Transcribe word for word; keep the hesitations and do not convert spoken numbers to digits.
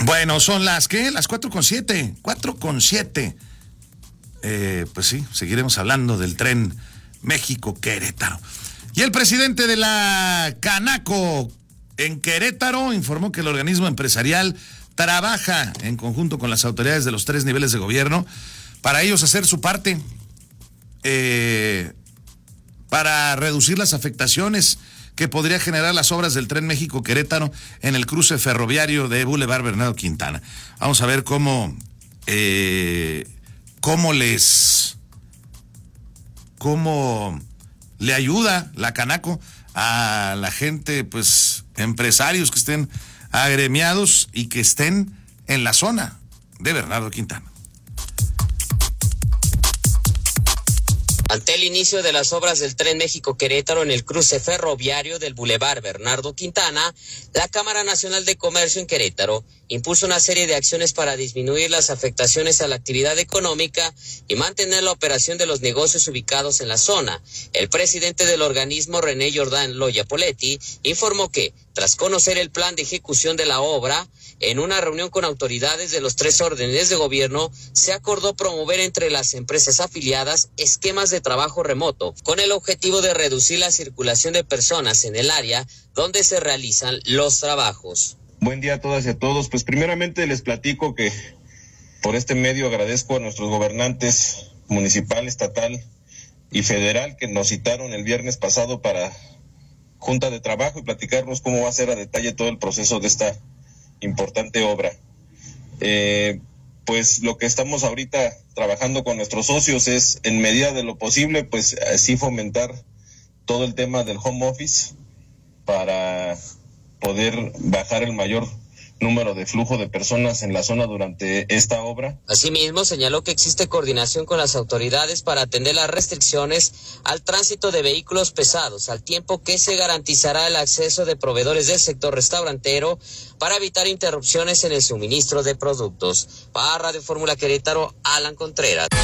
Bueno, son las, ¿qué? Las cuatro con siete. cuatro con siete. Eh, pues sí, seguiremos hablando del tren México-Querétaro. Y el presidente de la Canaco en Querétaro informó que el organismo empresarial trabaja en conjunto con las autoridades de los tres niveles de gobierno para ellos hacer su parte eh, para reducir las afectaciones que podría generar las obras del tren México-Querétaro en el cruce ferroviario de Boulevard Bernardo Quintana. Vamos a ver cómo eh, cómo les cómo le ayuda la Canaco a la gente, pues empresarios que estén agremiados y que estén en la zona de Bernardo Quintana. Ante el inicio de las obras del tren México-Querétaro en el cruce ferroviario del Boulevard Bernardo Quintana, la Cámara Nacional de Comercio en Querétaro impuso una serie de acciones para disminuir las afectaciones a la actividad económica y mantener la operación de los negocios ubicados en la zona. El presidente del organismo, René Jordán Loya Poletti, informó que, tras conocer el plan de ejecución de la obra, en una reunión con autoridades de los tres órdenes de gobierno, se acordó promover entre las empresas afiliadas esquemas de trabajo remoto, con el objetivo de reducir la circulación de personas en el área donde se realizan los trabajos. Buen día a todas y a todos. Pues primeramente les platico que por este medio agradezco a nuestros gobernantes municipal, estatal y federal que nos citaron el viernes pasado para junta de trabajo y platicarnos cómo va a ser a detalle todo el proceso de esta importante obra. Eh, pues lo que estamos ahorita trabajando con nuestros socios es, en medida de lo posible, pues así fomentar todo el tema del home office para poder bajar el mayor número de flujo de personas en la zona durante esta obra. Asimismo, señaló que existe coordinación con las autoridades para atender las restricciones al tránsito de vehículos pesados, al tiempo que se garantizará el acceso de proveedores del sector restaurantero para evitar interrupciones en el suministro de productos. Para Radio Fórmula Querétaro, Alan Contreras.